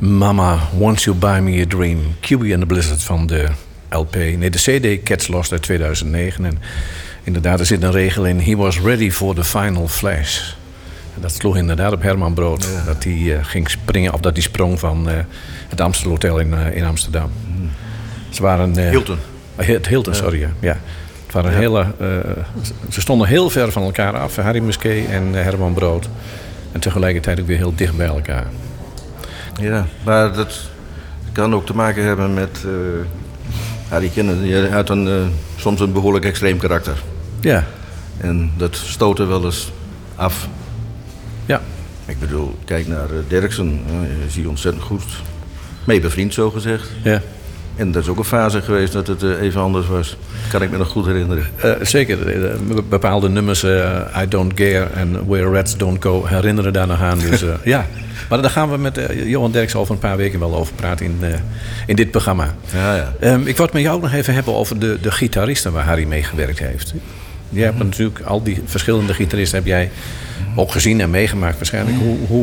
Mama, Won't You Buy Me a Dream. QB and the Blizzard van de LP. Nee, de CD Cats Lost uit 2009. En inderdaad, er zit een regel in. He was ready for the final flash. En dat sloeg inderdaad op Herman Brood. Ja. Dat hij ging springen, of dat hij sprong van het Amstel Hotel in Amsterdam. Ze waren... Hilton. Het Hilton, sorry. Ja. Het waren hele... ze stonden heel ver van elkaar af. Harry Musquet en Herman Brood. En tegelijkertijd ook weer heel dicht bij elkaar. Ja, maar dat kan ook te maken hebben met... Harry Kennedy had soms een behoorlijk extreem karakter. Ja. En dat stootte wel eens af. Ja. Ik bedoel, kijk naar Derksen. Je ziet ontzettend goed mee bevriend, zo gezegd. Ja. En dat is ook een fase geweest dat het even anders was. Kan ik me nog goed herinneren. Zeker. Bepaalde nummers, I Don't Care en Where Rats Don't Go, herinneren daar nog aan. Dus ja. Maar daar gaan we met Johan Derksen over een paar weken wel over praten in dit programma. Ja. Ik wou het met jou ook nog even hebben over de gitaristen waar Harry mee gewerkt heeft. Jij hebt natuurlijk al die verschillende gitaristen heb jij ook gezien en meegemaakt waarschijnlijk.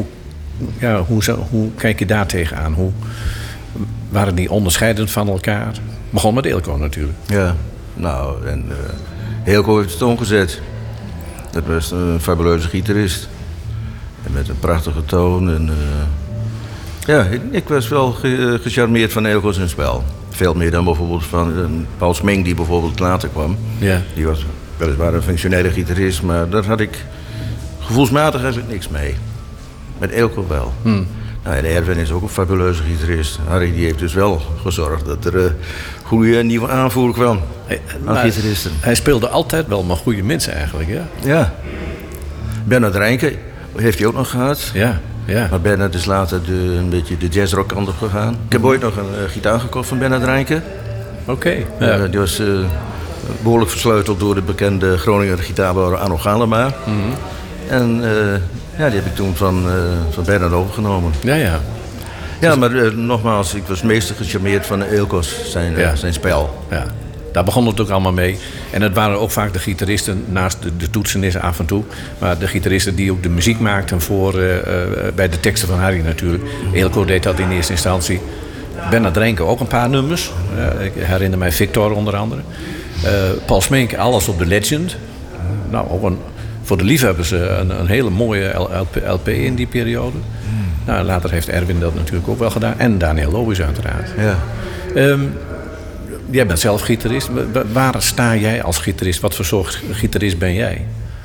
Hoe kijk je daar tegenaan? Hoe waren die onderscheidend van elkaar? Begon met Eelco natuurlijk. Ja, nou, en Eelco heeft het omgezet. Dat was een fabuleuze gitarist. En met een prachtige toon. En, ik was wel gecharmeerd van Eelco zijn spel. Veel meer dan bijvoorbeeld van Paul Smink, die bijvoorbeeld later kwam. Ja. Die was weliswaar een functionele gitarist, maar daar had ik gevoelsmatig eigenlijk niks mee. Met Eelco wel. Nou, en Erwin is ook een fabuleuze gitarist. Harry die heeft dus wel gezorgd dat er goede nieuwe aanvoer kwam aan gitaristen. Hij speelde altijd wel met goede mensen eigenlijk, ja? Ja. Bernard Rijnke heeft hij ook nog gehad. Ja. Maar Bernard is later een beetje de jazzrock kant op gegaan. Ik heb ooit nog een gitaar gekocht van Bernard Rijnke. Oké. Ja. Die was behoorlijk versleuteld door de bekende Groninger gitaarbouwer Arno Galema. Mm-hmm. En die heb ik toen van Bernard overgenomen. Ja. Ja, maar nogmaals, ik was meestal gecharmeerd van Eelco's zijn spel. Ja. Daar begon het ook allemaal mee. En het waren ook vaak de gitaristen, naast de toetsenissen af en toe, maar de gitaristen die ook de muziek maakten voor bij de teksten van Harry natuurlijk. Eelco deed dat in eerste instantie. Bernard Rijnke ook een paar nummers. Ik herinner mij Victor onder andere. Paul Smink, alles op de Legend. Nou, ook voor de liefhebbers een hele mooie LP in die periode. Nou, later heeft Erwin dat natuurlijk ook wel gedaan. En Daniel Lohuis uiteraard. Ja. Jij bent zelf gitarist. Waar sta jij als gitarist? Wat voor soort gitarist ben jij?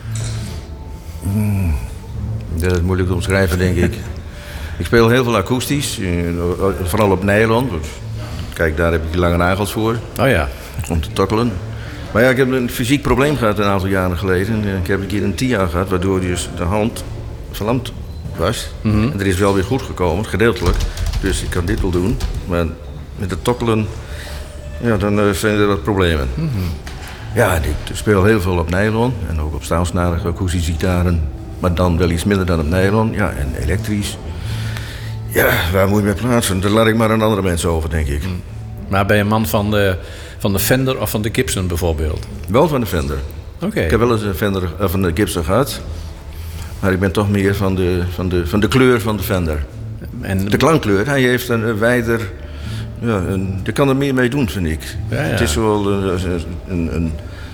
Dat is moeilijk te omschrijven, denk ik. Ik speel heel veel akoestisch. Vooral op nylon. Kijk, daar heb ik die lange nagels voor. Oh ja. Om te tokkelen. Maar ja, ik heb een fysiek probleem gehad een aantal jaren geleden. Ik heb een keer een TIA gehad, waardoor dus de hand verlamd was. Mm-hmm. En er is wel weer goed gekomen, gedeeltelijk. Dus ik kan dit wel doen. Maar met het tokkelen, ja, dan zijn er wat problemen. Mm-hmm. Ja, ik speel heel veel op nylon. En ook op staalsnarige akoestische gitaren. Maar dan wel iets minder dan op nylon. Ja, en elektrisch. Ja, waar moet je mee plaatsen? Daar laat ik maar aan andere mensen over, denk ik. Mm. Maar ben je een man van de Fender of van de Gibson bijvoorbeeld? Wel van de Fender. Oké. Ik heb wel eens een Fender van de Gibson gehad. Maar ik ben toch meer van de kleur van de Fender. En de klankkleur. Hij heeft een wijder... Ja, je kan er meer mee doen, vind ik. Ja. Het is wel een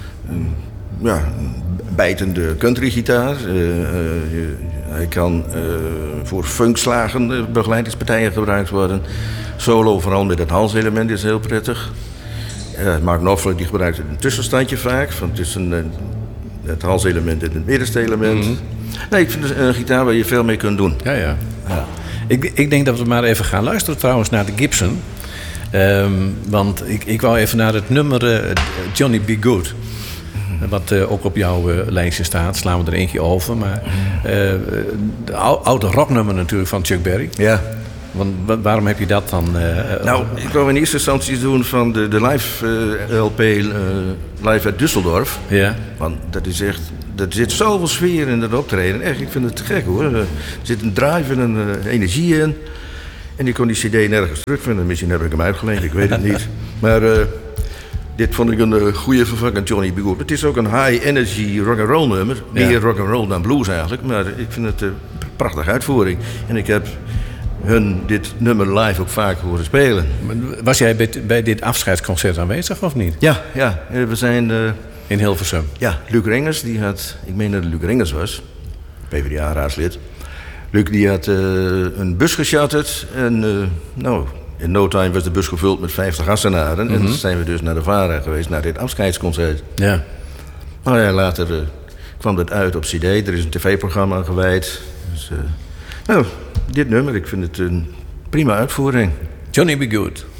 bijtende countrygitaar. Hij kan voor funkslagen begeleidingspartijen gebruikt worden. Solo, vooral met het halselement, is heel prettig. Mark Knopfler die gebruikt een tussenstandje vaak. Van tussen het halselement en het middenste element. Mm-hmm. Nee, ik vind het een gitaar waar je veel mee kunt doen. Ja. Ik denk dat we maar even gaan luisteren trouwens naar de Gibson. Want ik wou even naar het nummer Johnny B. Good. Wat ook op jouw lijstje staat. Slaan we er eentje over. Maar de oude rocknummer natuurlijk van Chuck Berry. Ja. Want waarom heb je dat dan? Nou, ik wou in eerste instantie doen van de live LP live uit Düsseldorf. Ja. Want dat is echt... Er zit zoveel sfeer in dat optreden. Echt, ik vind het te gek hoor. Er zit een drive en een energie in. En ik kon die cd nergens terugvinden. Misschien heb ik hem uitgeleend, ik weet het niet. Maar dit vond ik een goede vervanging, Johnny B. Good. Het is ook een high energy rock'n'roll nummer. Meer rock'n'roll dan blues eigenlijk. Maar ik vind het een prachtige uitvoering. En ik heb hun dit nummer live ook vaak horen spelen. Was jij bij dit afscheidsconcert aanwezig of niet? Ja, we zijn... In Hilversum? Ja, Luc Rengers, die had... Ik meen dat het Luc Rengers was, PvdA-raadslid. Luc die had een bus gecharterd en in no time was de bus gevuld met 50 Hassenaren. En dan zijn we dus naar de VARA geweest, naar dit afscheidsconcert. Ja. Nou ja, later kwam dat uit op CD. Er is een tv-programma aan gewijd. Dus, dit nummer, ik vind het een prima uitvoering. Johnny B. Good.